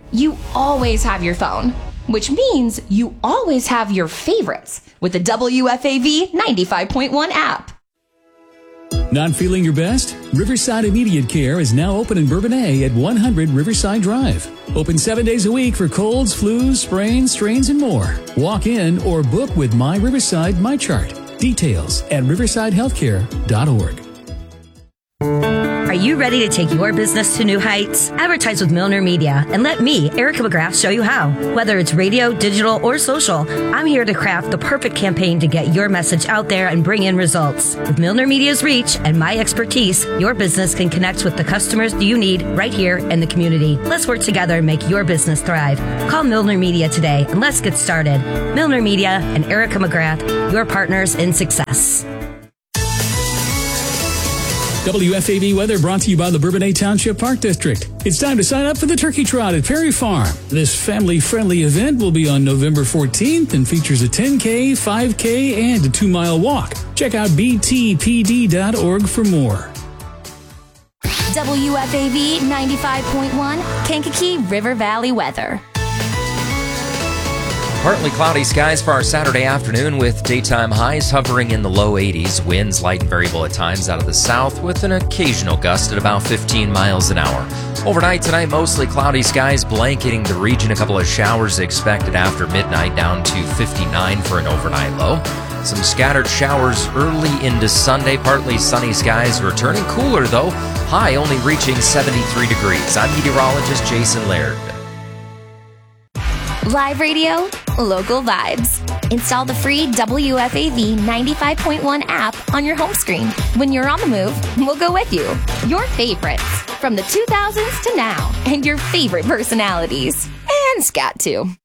You always have your phone, which means you always have your favorites with the WFAV 95.1 app. Not feeling your best? Riverside Immediate Care is now open in Bourbonnais at 100 Riverside Drive. Open 7 days a week for colds, flus, sprains, strains, and more. Walk in or book with My Riverside MyChart. Details at riversidehealthcare.org. Are you ready to take your business to new heights? Advertise with Milner Media and let me, Erica McGrath, show you how. Whether it's radio, digital, or social, I'm here to craft the perfect campaign to get your message out there and bring in results. With Milner Media's reach and my expertise, your business can connect with the customers you need right here in the community. Let's work together and make your business thrive. Call Milner Media today and let's get started. Milner Media and Erica McGrath, your partners in success. WFAV weather brought to you by the Bourbonnais Township Park District. It's time to sign up for the Turkey Trot at Perry Farm. This family-friendly event will be on November 14th and features a 10K, 5K, and a 2-mile walk. Check out btpd.org for more. WFAV 95.1 Kankakee River Valley weather. Partly cloudy skies for our Saturday afternoon with daytime highs hovering in the low 80s. Winds light and variable at times out of the south with an occasional gust at about 15 miles an hour. Overnight tonight, mostly cloudy skies blanketing the region. A couple of showers expected after midnight, down to 59 for an overnight low. Some scattered showers early into Sunday. Partly sunny skies returning cooler though. High only reaching 73 degrees. I'm meteorologist Jason Laird. Live radio, local vibes. Install the free WFAV 95.1 app on your home screen. When you're on the move, we'll go with you. Your favorites from the 2000s to now, and your favorite personalities. And scat too.